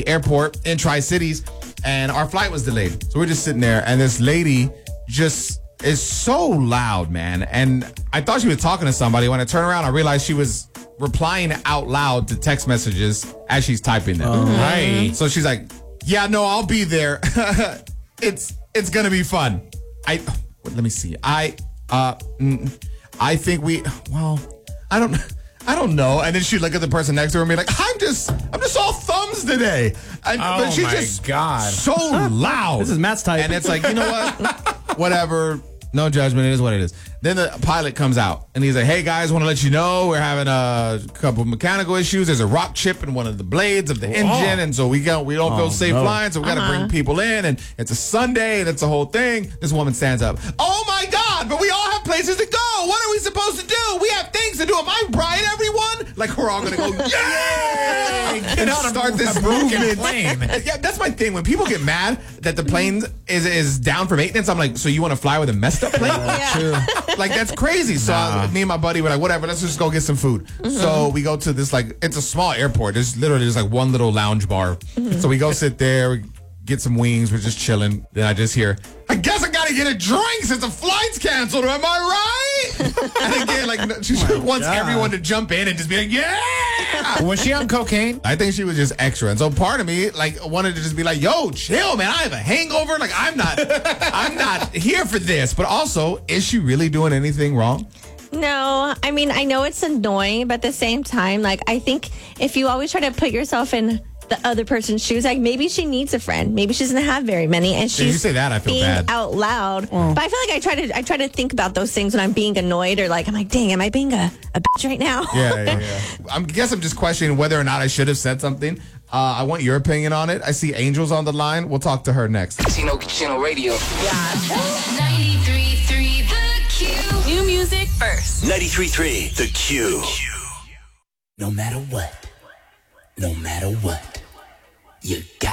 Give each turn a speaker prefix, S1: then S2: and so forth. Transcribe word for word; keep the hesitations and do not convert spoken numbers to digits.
S1: the airport in Tri-Cities, and our flight was delayed. So we're just sitting there, and this lady just is so loud, man. And I thought she was talking to somebody. When I turned around, I realized she was replying out loud to text messages as she's typing them.
S2: Oh.
S1: Right. So she's like, yeah, no, I'll be there. it's it's going to be fun. I let me see. I uh I think we well, I don't I don't know. And then she'd look at the person next to her and be like, I'm just I'm just all thumbs today. And,
S2: oh
S1: but she's
S2: my
S1: just
S2: God.
S1: so loud.
S3: This is Matt's type.
S1: And it's like, you know what? Whatever. No judgment. It is what it is. Then the pilot comes out and he's like, hey guys, want to let you know we're having a couple of mechanical issues. There's a rock chip in one of the blades of the engine. And so we don't, we don't
S3: Oh,
S1: feel safe
S3: no.
S1: flying. So we got to
S4: Uh-huh.
S1: bring people in. And it's a Sunday and it's a whole thing. This woman stands up. Oh my God, but we all have places to go. What are we supposed to do? We have things to do. Am I right, everyone? Like we're all going to go, yay! And start this movement.
S2: plane.
S1: Yeah, that's my thing. When people get mad that the plane is is down for maintenance, I'm like, so you want to fly with a messed up plane?
S4: Yeah.
S1: Like, that's crazy. So I, me and my buddy were like, whatever, let's just go get some food. So we go to this, like, it's a small airport. There's literally just like one little lounge bar. So we go sit there, we get some wings, we're just chilling. Then I just hear, I guess I gotta get a drink since the flight's canceled. Am I right? And again, like, no- she just wants
S3: God.
S1: everyone to jump in and just be like, yeah!
S2: Was she on cocaine?
S1: I think she was just extra, and so part of me like wanted to just be like, "Yo, chill, man. I have a hangover. Like, I'm not, I'm not here for this." But also, is she really doing anything wrong?
S4: No, I mean, I know it's annoying, but at the same time, like, I think if you always try to put yourself in the other person's shoes, like, maybe she needs a friend. Maybe she doesn't have very many, and she's
S1: you say that, I feel
S4: being
S1: bad.
S4: out loud. But I feel like I try to, I try to think about those things when I'm being annoyed, or like, I'm like, dang, am I being a, a bitch right now?
S1: Yeah, yeah, yeah. I guess I'm just questioning whether or not I should have said something. Uh, I want your opinion on it. I see Angel's on the line. We'll talk to her next.
S5: Chino Chino Radio.
S6: ninety-three point three The Q. New music first.
S7: ninety-three point three The Q. No matter what, no matter what, you got